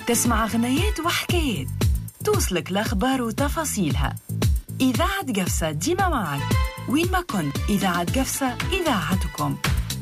تسمع غنيات وحكايات، توصلك الأخبار وتفاصيلها. إذاعة قفصة ديما معك وين ما كنت. إذاعة قفصة إذاعتكم.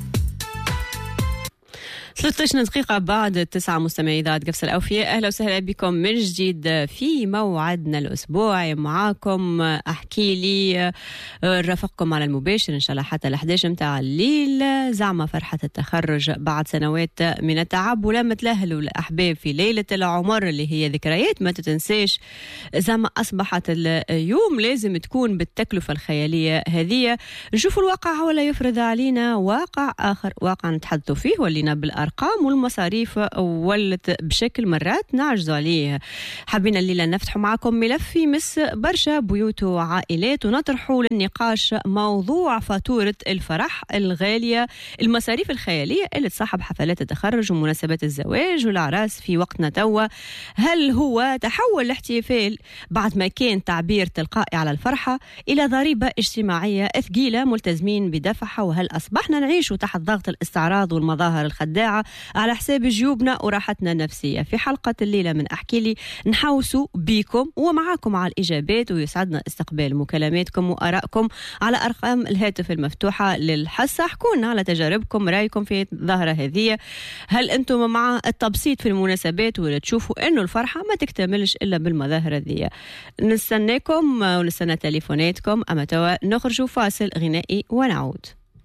13 دقيقة بعد 9 مستمعي إذاعة قفصة الأوفياء، أهلا وسهلا بكم من جديد في موعدنا الأسبوعي. معاكم أحكي لي رافقكم على المباشر إن شاء الله حتى 11 متاع الليل. زعما فرحة التخرج بعد سنوات من التعب، ولما تلهلوا الأحباب في ليلة العمر اللي هي ذكريات ما تتنساش، زعما أصبحت اليوم لازم تكون بالتكلفة الخيالية هذه. نشوفوا الواقع ولا يفرض علينا واقع آخر، واقع نتحدثوا فيه ولينا بالأرقام والمصاريف ولت بشكل مرات نعجزوا عليه. حبينا الليلة نفتحوا معكم ملف يمس برشا بيوت وعائلات، ونطرحوا للنقاش موضوع فاتورة الفرح الغالية، المصاريف الخيالية اللي تصاحب حفلات التخرج ومناسبات الزواج والأعراس في وقتنا توا. هل هو تحول الاحتفال بعد ما كان تعبير تلقائي على الفرحة إلى ضريبة اجتماعية ثقيلة ملتزمين بدفعها؟ وهل أصبحنا نعيش تحت ضغط الاستعراض والمظاهر الخداعة على حساب جيوبنا وراحتنا النفسية؟ في حلقة الليلة من أحكي لي نحوسوا بيكم ومعاكم على الإجابات، ويسعدنا استقبال مكالماتكم وآرائكم على أرقام الهاتف المفتوحة للحصة. حكونا على تجاربكم، رأيكم في الظاهرة هذه. هل أنتم مع التبسيط في المناسبات ولا تشوفوا أنه الفرحة ما تكتملش إلا بالمظاهر هذه؟ نستناكم ونستنى تليفوناتكم، أما توا نخرجوا فاصل غنائي ونعود.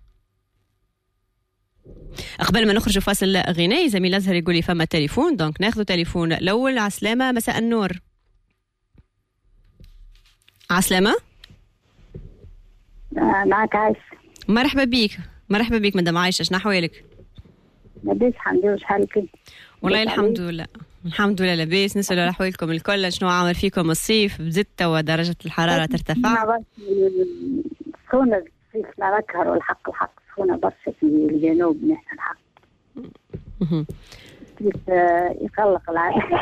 قبل ما نخرج فاصل غنائي زميل أزهر يقول لي فما تليفون، دونك ناخذ تليفون الأول. عسلامة، مساء النور. عسلامة، معك عايشة. مرحبا بيك. مرحبا بيك مدام عايشة، شنو أحوالك؟ لاباس الحمد لله، شحالك؟ والله الحمد لله، الحمد لله لاباس. نسأل على أحوالكم الكل، شنو عامل فيكم الصيف؟ بزدت ودرجة الحرارة ترتفع؟ سخونة الصيف لا نكهر، والحق سخونة برشا في الجنوب نحن الحق. يقلق العالم.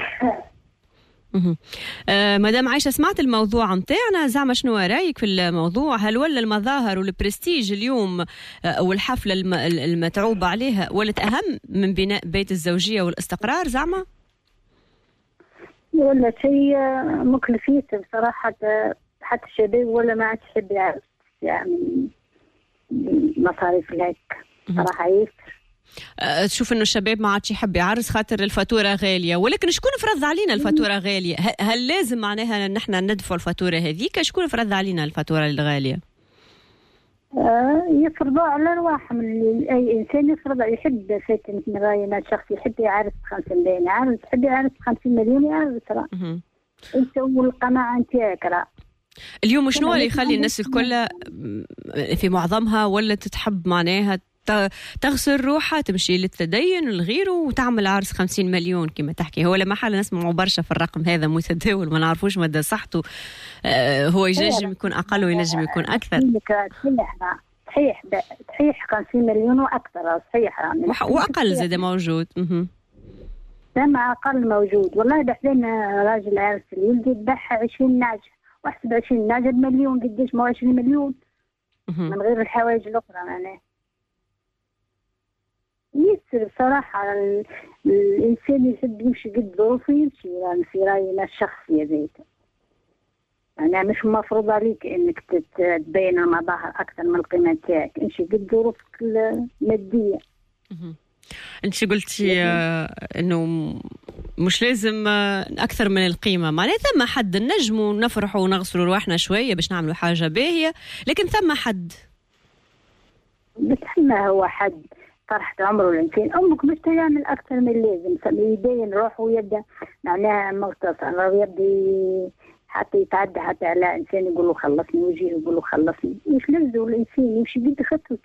مدام عايشة، سمعت الموضوع متاعنا، زعما شنو رأيك في الموضوع؟ هل ولا المظاهر والبرستيج اليوم والحفلة المتعوب عليها ولت أهم من بناء بيت الزوجية والاستقرار زعما؟ ولا شيء مكلفية بصراحة، حتى الشباب ولا ما عادش يحب يعرف يعني مصاريف هيك صراحة يسر. تشوف انه الشباب ما عادش يحب يعرس خاطر الفاتوره غاليه، ولكن شكون فرض علينا الفاتوره غاليه؟ هل لازم معناها نحن ندفع الفاتوره هذيك؟ شكون فرض علينا الفاتوره الغاليه؟ يفرضوا على الواحد، اي انسان يفرض يحب فاتن راينا شخص يحب يعرس 50 مليون يعرس، يحب يعرس 50 مليون يعرس. انت والقناعه نتاعك راه اليوم شنو اللي يخلي الناس الكل في معظمها ولا تتحب معناها تغسل روحها تمشي للتدين والغيره وتعمل عرس 50 مليون كما تحكي؟ هو لما حال نسمعوا برشا في الرقم هذا متداول، ما نعرفوش مدى صحته. هو ينجم يكون أقل وينجم يكون أكثر. صحيح 50 مليون وأكثر، صحيح يعني وأقل زاد موجود. سامع أقل موجود. والله دحين راجل عرس الولد يذبح 20 ناجح، واحسب 20 ناجح بمليون، قديش؟ ما 20 مليون من غير الحوايج الأخرى. معناه يسر بصراحة، الإنسان يحب يمشي قد ظروفه يمشي، يعني في رأينا الشخصي ذيك. يعني مش مفروض عليك إنك تبين المظاهر أكثر من القيمة تاعك، امشي قد ظروفك المادية. أنت قلتي إنه مش لازم أكثر من القيمة، معناها ثم حد نجموا نفرحوا ونغسلوا رواحنا شوية باش نعملوا حاجة باهية، لكن ثم حد. بس ما هو حد فرحة عمره الإنسان. أمك مش تعمل أكثر من اللازم، يبين روحه ويبدأ معناها مغتصب، ويبدأ حتى يتعدى حتى على إنسان يقول له خلصني، ويجي يقول له خلصني. مش لازم الإنسان يمشي قد خطوته.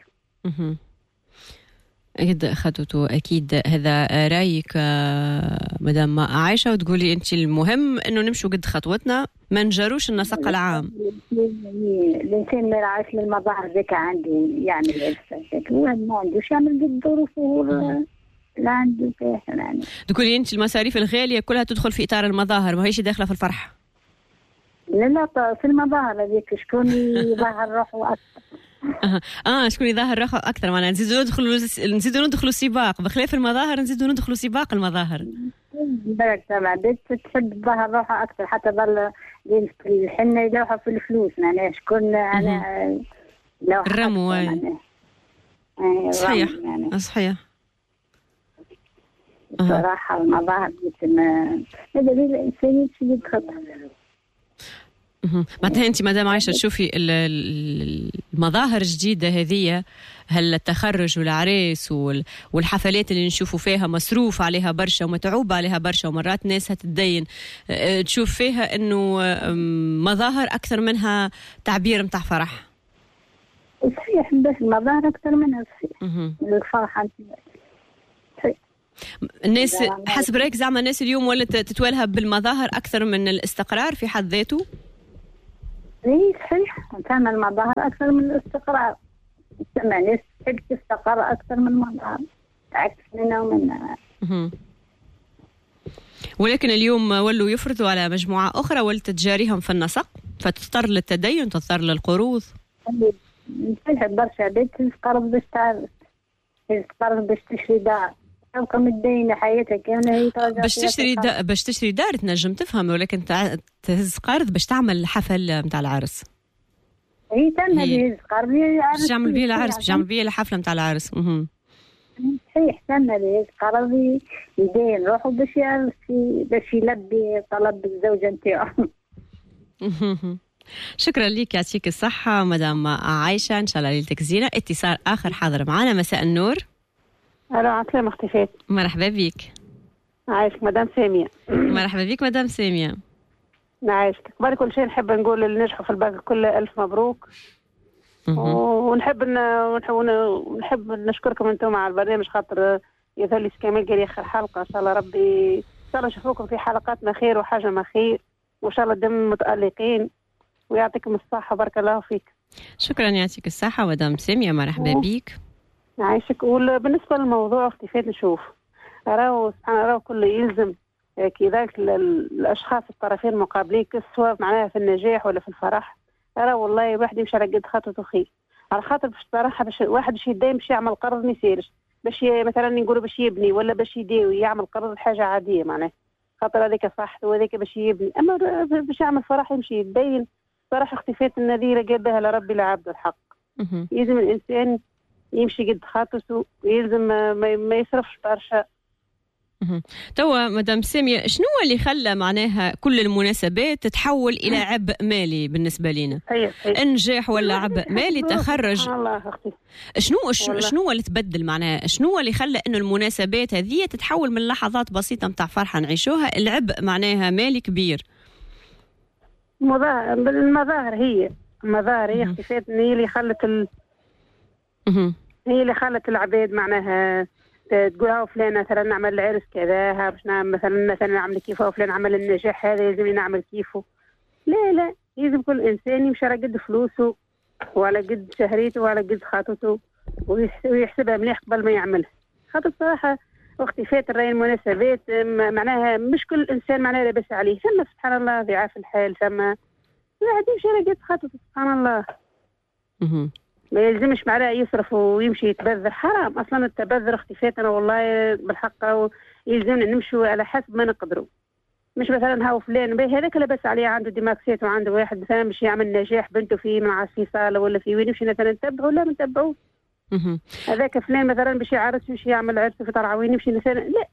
قد خطوته أكيد. هذا رأيك مدام عايشة، وتقولي أنت المهم إنه نمشوا قد خطوتنا، ما نجروش النسق العام. الإنسان ما يعرف المظاهر ذيك عندي يعمل هيك، هو ما عندوش يعمل قد ظروفه لا عنده يعني. تقولي أنت المصاريف الغالية كلها تدخل في إطار المظاهر، ما هيش داخلة في الفرح. لا في المظاهر هذيك شكون يظهر روحه أكثر. شكون يظهر روحه أكثر، معناها نزيدوا ندخلوا سباق بخلاف المظاهر، نزيدوا ندخلوا سباق المظاهر. بالك طبعا بنت تحب الظهر روحها أكثر، حتى ظل الحنة يدوحها في الفلوس، معناها شكون أنا لو الرمو صحيح يعني. صحيح صراحة المظاهر هذا الإنسان يجي خطر. معناتها أنت مدام عايشة تشوفي المظاهر الجديدة هذه، هل التخرج والعريس والحفلات اللي نشوفوا فيها مصروف عليها برشا ومتعوب عليها برشا ومرات ناس هتدين، تشوف فيها إنه مظاهر أكثر منها تعبير متاع فرح؟ صحيح، بس المظاهر أكثر منها صحيح الفرحة. الناس حسب رأيك زعما الناس اليوم ولا تتوالها بالمظاهر أكثر من الاستقرار في حد ذاته؟ إيه صحيح، تعمل المظاهر أكثر من الاستقرار. الناس تحب تستقر أكثر من المظاهر، عكس منا ومنا. ولكن اليوم ولوا يفرضوا على مجموعة أخرى ولتتجاريهم في النسق، فتضطر للتدين، تضطر للقروض. صحيح برشا بيت تقرض باش تعرف، تقرض باش تشري دار، تبقى متدينة حياتك كاملة. هي باش تشتري دار تنجم تفهم، ولكن تهز قرض باش تعمل حفل متاع العرس. هي تم بهز قرض باش تعمل بيه العرس، باش تعمل بيه الحفلة متاع العرس. صحيح تم بهز قرض يدين روحه باش يعرس، باش يلبي طلب الزوجة نتاعو. شكرا لك، يعطيك الصحة مدام عايشة، إن شاء الله ليلتك زينة. اتصال آخر حاضر معنا. مساء النور. ألو عسلامة اختفيت. مرحبا بك. عايشك مدام سامية. مرحبا بك مدام سامية. عايشك. قبل كل شيء نحب نقول اللي نجحوا في الباك كل ألف مبروك. ونحب نشكركم انتم على البرنامج، خاطر يظل كامل قال آخر حلقة. إن شاء الله ربي إن شاء الله نشوفوكم في حلقاتنا خير وحاجة ما خير، وإن شاء الله دم متألقين، ويعطيكم الصحة. بارك الله فيك. شكرا، يعطيك الصحة مدام سامية. مرحبا بك. عايشك. وبالنسبة للموضوع اختفيت نشوف راهو سبحان الله كل يلزم كذاك الأشخاص الطرفين المقابلين، سواء معناها في النجاح ولا في الفرح، راهو والله الواحد يمشي على قد خطوته خير، على خاطر باش صراحة باش واحد باش يدايم باش يعمل قرض ما يسيرش، باش مثلا نقولوا باش يبني ولا باش يداوي يعمل قرض حاجة عادية معناها، خاطر هذيك صحته وهذيك باش يبني. أما باش يعمل فرح يمشي يدين. صراحة اختفيت النذيرة قدها لربي العبد الحق. يلزم الإنسان يمشي قد خاطته، ويلزم ما يصرفش برشا. توا مدام سامية، شنو اللي خلى معناها كل المناسبات تتحول إلى عبء مالي بالنسبة لنا؟ إنجاح ولا عبء مالي؟ تخرج؟ شنو اللي تبدل معناها؟ شنو اللي خلى إنه المناسبات هذه تتحول من لحظات بسيطة متاع فرحة نعيشوها العبء معناها مالي كبير؟ المظاهر هي اختفت. هي اللي خلت العباد معناها تقول ها فلان مثلا نعمل العرس كذا، باش مثلا نعمل كيفه، وفلان عمل النجاح هذا يلزم نعمل كيفه. لا يلزم كل انسان يمشي على قد فلوسه وعلى قد شهريته وعلى قد خاطته، ويحسبها مليح قبل ما يعملها. خاطر صراحه واختفات الراي المناسبات معناها مش كل انسان معناها لاباس عليه، ثم سبحان الله ضعاف الحال، ثم واحد يمشي على قد خاطته سبحان الله. ما يلزمش معناها يصرف ويمشي يتبذر، حرام اصلا التبذر. اختفيت انا والله بالحق يلزمنا نمشوا على حسب ما نقدروا، مش مثلا هاو فلان به هذاك لاباس عليه عنده ديماكسيت وعنده واحد مثلا باش يعمل نجاح بنته في مع في صاله ولا في وين، نمشي مثلا نتبعوا لا ما نتبعوش. هذاك فلان مثلا باش يعرس باش يعمل عرس في طرعوين نمشي مثلا لا.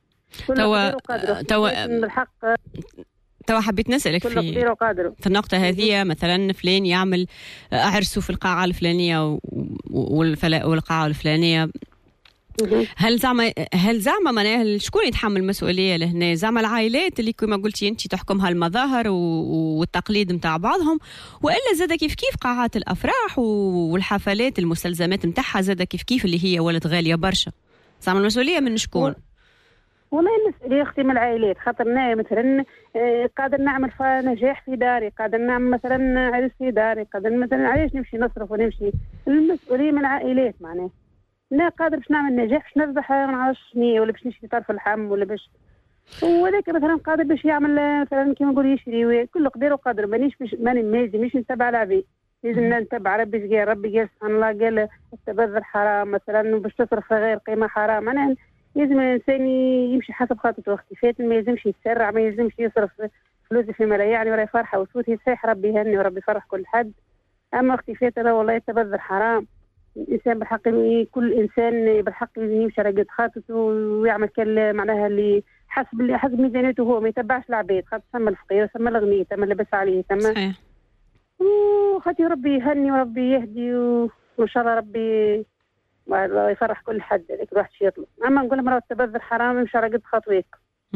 توا حبيت نسألك في النقطة هذه، مثلا فلان يعمل عرسه في القاعة الفلانية والقاعة الفلانية، هل زعما معناها شكون يتحمل المسؤولية لهنا؟ زعما العائلات اللي كما قلتي انت تحكمها المظاهر والتقليد متاع بعضهم، والا زاد كيف قاعات الافراح والحفلات المستلزمات متاعها زاد كيف اللي هي ولد غالية برشا، زعما المسؤولية من شكون؟ والله المسؤولية اختي من العائلات، خاطرنا مثلا قادر نعمل نجاح في داري، قادر نعمل مثلا عرس في داري، قادر مثلا علاش نمشي نصرف ونمشي. المسؤولية من العائلات معناه. لا قادر باش نعمل نجاح باش نربح ما نعرفش شنو، ولا باش نشري طرف اللحم ولا باش، وذاك مثلا قادر باش يعمل مثلا كيما نقول يشري، كل قدير وقدر. مانيش ماني نتبع العباد، لازم نتبع ربي قال. ربي قال سبحان الله قال التبذر حرام مثلا، باش تصرف غير قيمة حرام. أنا لازم الانسان يمشي حسب خطته واختفاته، ما يلزمش يتسرع، ما يلزمش يصرف فلوس فيما لا يعني، ولا يفرح وصوته صحيح، ربي يهني وربي يفرح كل حد. اما اختفاته لا والله التبذر حرام. الانسان بالحق، كل انسان بالحق يمشي على قد خاطته ويعمل معناها اللي حسب ميزانيته هو، ما يتبعش العباد، خاطر ثم الفقير ثم الغني ثم اللي لبس عليه ثم صحيح. خاطر ربي يهني وربي يهدي وان شاء الله ربي يفرح كل حد. هذاك الواحد شي يطلب. اما نقول مرة التبذر حرام، يمشي على قد خاطويك.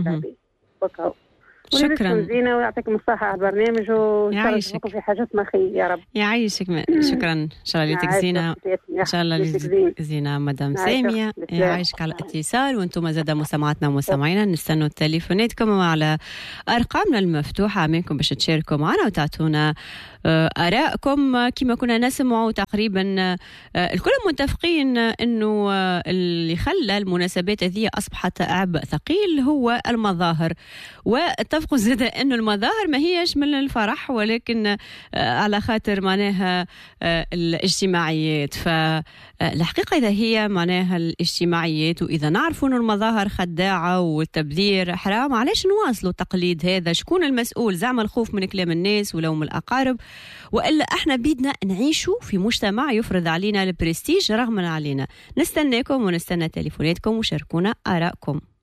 شكرا. زينة ويعطيكم الصحة على البرنامج، ويعيشك في حاجات ما خير يا رب. يعيشك. شكرا. ان شاء الله ليتك زينة، ان شاء الله ليتك زينة مدام سامية. يعيشك على الاتصال. وانتم زاد مستمعاتنا ومستمعينا نستنوا تليفوناتكم على ارقامنا المفتوحة منكم باش تشاركوا معنا وتعطونا آرائكم. كما كنا نسمع تقريبا الكل متفقين انه اللي خلى المناسبات هذه اصبحت عبء ثقيل هو المظاهر، واتفقوا زاد انه المظاهر ما هيش من الفرح، ولكن على خاطر معناها الاجتماعيات. فالحقيقة اذا هي معناها الاجتماعيات، واذا نعرفوا انه المظاهر خداعة والتبذير حرام، علاش نواصلوا التقليد هذا؟ شكون المسؤول؟ زعما الخوف من كلام الناس ولو من الأقارب، وإلا احنا بيدنا نعيشوا في مجتمع يفرض علينا البرستيج رغما علينا؟ نستناكم ونستنى تليفوناتكم وشاركونا آرائكم.